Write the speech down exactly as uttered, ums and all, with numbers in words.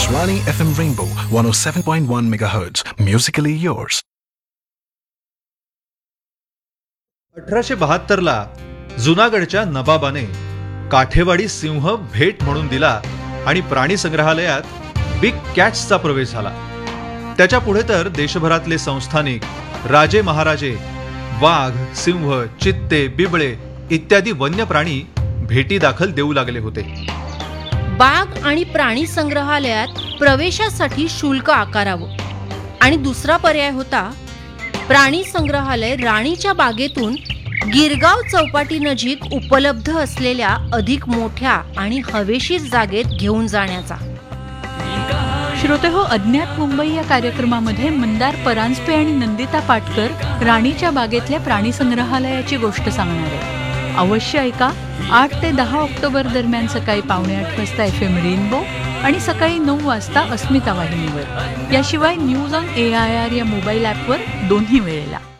Akashvani F M Rainbow one oh seven point one megahertz. Musically yours. अठराशे बहात्तर ला जुनागडच्या नवाबाने काठेवाडी सिंह भेट म्हणून दिला आणि प्राणी संग्रहालयात बिग कॅट्सचा प्रवेश झाला. त्याच्या पुढे तर देशभरातले संस्थानिक राजे महाराजे वाघ, सिंह, चित्ते, बिबळे इत्यादी वन्य प्राणी भेटी दाखल देऊ लागले होते. बाग आणि प्राणी संग्रहालयात प्रवेशासाठी शुल्क आकारावं आणि दुसरा पर्याय होता प्राणी संग्रहालय राणीच्या बागेतून गिरगाव चौपाटी नजीक उपलब्ध असलेल्या अधिक मोठ्या आणि हवेशीर जागेत घेऊन जाण्याचा. श्रोतेहो, अज्ञात मुंबई या कार्यक्रमामध्ये मंदार परांजपे आणि नंदिता पाटकर राणीच्या बागेतल्या प्राणी संग्रहालयाची गोष्ट सांगणार आहे. अवश्य ऐका. आठ ते दहा ऑक्टोबर दरम्यान सकाळी पावणे आठ वाजता एफ एम रेनबो आणि सकाळी नऊ वाजता अस्मिता वाहिनीवर. याशिवाय news on A I R या मोबाईल ॲपवर दोन्ही वेळेला.